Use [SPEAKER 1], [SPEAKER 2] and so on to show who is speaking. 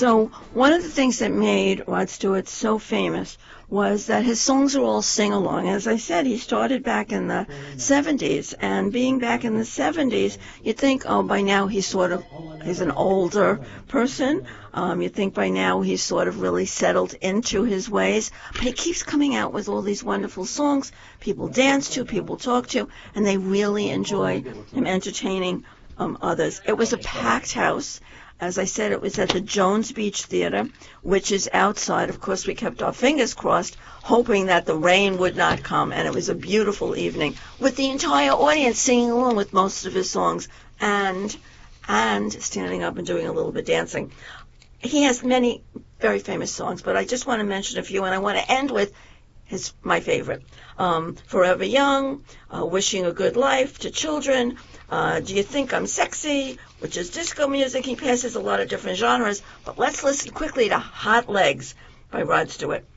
[SPEAKER 1] So one of the things that made Rod Stewart so famous was that his songs are all sing-along. As I said, he started back in the 70s, and being back in the 70s, you'd think, oh, by now he's an older person. You'd think by now he's sort of really settled into his ways. But he keeps coming out with all these wonderful songs people dance to, people talk to, and they really enjoy him entertaining others. It was a packed house. As I said, it was at the Jones Beach Theater, which is outside. Of course, we kept our fingers crossed, hoping that the rain would not come, and it was a beautiful evening with the entire audience singing along with most of his songs and standing up and doing a little bit dancing. He has many very famous songs, but I just want to mention a few, and I want to end with my favorite. Forever Young, Wishing a Good Life to Children, Do You Think I'm Sexy, which is disco music. He passes a lot of different genres, but let's listen quickly to Hot Legs by Rod Stewart.